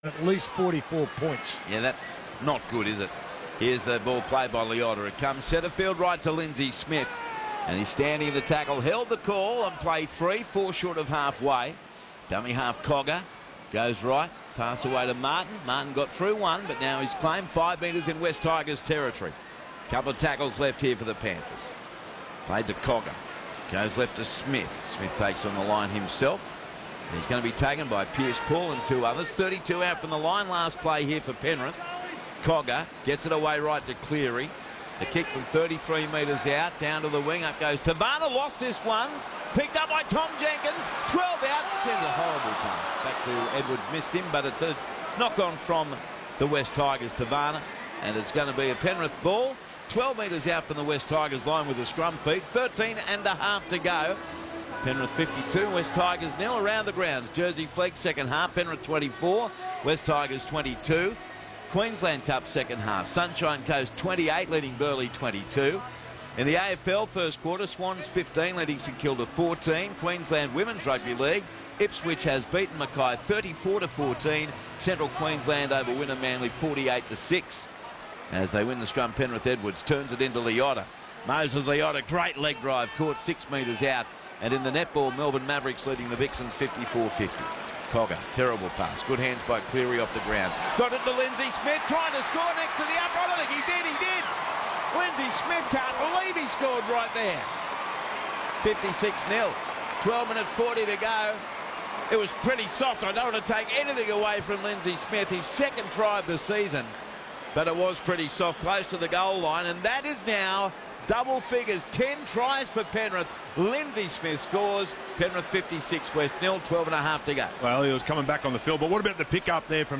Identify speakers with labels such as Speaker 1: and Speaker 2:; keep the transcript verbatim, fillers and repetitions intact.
Speaker 1: at least forty-four points.
Speaker 2: Yeah, that's not good, is it? Here's the ball played by Leota. It comes centre field right to Lindsay Smith. And he's standing in the tackle, held the call on play three, four short of halfway. Dummy half Cogger goes right, pass away to Martin. Martin got through one, but now he's claimed five metres in West Tigers territory. Couple of tackles left here for the Panthers. Played to Cogger. Goes left to Smith. Smith takes on the line himself. He's going to be taken by Pierce Paul and two others. thirty-two out from the line. Last play here for Penrith. Cogger gets it away right to Cleary. The kick from thirty-three metres out, down to the wing. Up goes Tavana. Lost this one. Picked up by Tom Jenkins. twelve out. Sends a horrible pass. Back to Edwards. Missed him, but it's a knock on from the West Tigers, Tavana. And it's going to be a Penrith ball. twelve metres out from the West Tigers line with a scrum feed. thirteen and a half to go. Penrith fifty-two, West Tigers nil around the grounds. Jersey Flegg second half, Penrith twenty-four, West Tigers twenty-two. Queensland Cup second half, Sunshine Coast twenty-eight, leading Burleigh twenty-two. In the A F L first quarter, Swans fifteen, leading St Kilda fourteen. Queensland Women's Rugby League, Ipswich has beaten Mackay thirty-four to fourteen. Central Queensland over Winner Manly forty-eight to six. As they win the scrum, Penrith Edwards turns it into Leota. Moses Leota, great leg drive, caught six metres out. And in the netball, Melbourne Mavericks leading the Vixens fifty-four fifty. Cogger, terrible pass. Good hands by Cleary off the ground. Got it to Lindsay Smith, trying to score next to the upright. I think he did, he did. Lindsay Smith can't believe he scored right there. fifty-six nil. twelve minutes forty to go. It was pretty soft. I don't want to take anything away from Lindsay Smith. His second try of the season. But it was pretty soft, close to the goal line. And that is now double figures. ten tries for Penrith. Lindsay Smith scores. Penrith fifty-six, West nil, twelve and a half to go.
Speaker 3: Well, he was coming back on the field. But what about the pick up there from